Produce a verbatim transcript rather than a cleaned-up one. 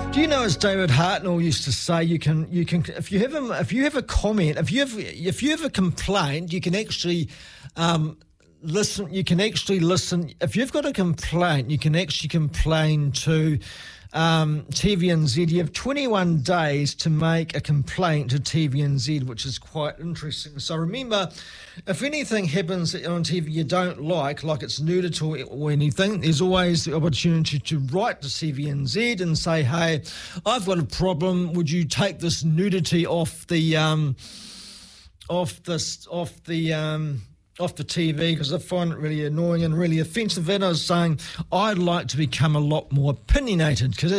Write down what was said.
Do you know, as David Hartnell used to say, you can you can if you have a if you have a comment, if you have if you have a complaint, you can actually um, listen. You can actually listen. If you've got a complaint, you can actually complain to um, T V N Z. You have twenty-one days to make a complaint to T V N Z, which is quite interesting. So remember, if anything happens on T V you don't like, like it's nudity or, or anything, there's always the opportunity to write to T V N Z and say, hey, I've got a problem. Would you take this nudity off the um, off this off the um, off the T V, because I find it really annoying and really offensive. And I was saying I'd like to become a lot more opinionated, because